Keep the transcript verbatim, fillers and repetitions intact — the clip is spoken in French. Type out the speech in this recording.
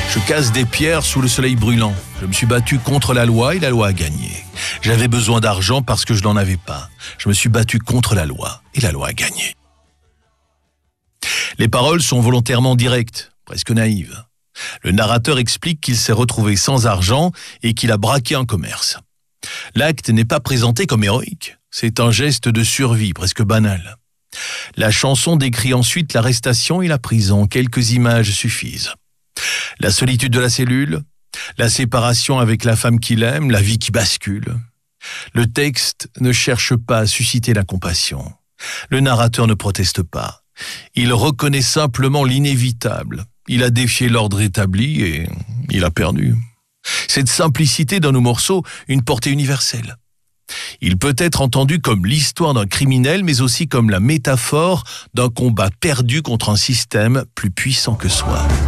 Je casse des pierres sous le soleil brûlant. Je me suis battu contre la loi et la loi a gagné. J'avais besoin d'argent parce que je n'en avais pas. Je me suis battu contre la loi et la loi a gagné. Les paroles sont volontairement directes, presque naïves. Le narrateur explique qu'il s'est retrouvé sans argent et qu'il a braqué un commerce. L'acte n'est pas présenté comme héroïque. C'est un geste de survie, presque banal. La chanson décrit ensuite l'arrestation et la prison. Quelques images suffisent. La solitude de la cellule, la séparation avec la femme qu'il aime, la vie qui bascule. Le texte ne cherche pas à susciter la compassion. Le narrateur ne proteste pas. Il reconnaît simplement l'inévitable. Il a défié l'ordre établi et il a perdu. Cette simplicité donne au morceau une portée universelle. Il peut être entendu comme l'histoire d'un criminel, mais aussi comme la métaphore d'un combat perdu contre un système plus puissant que soi.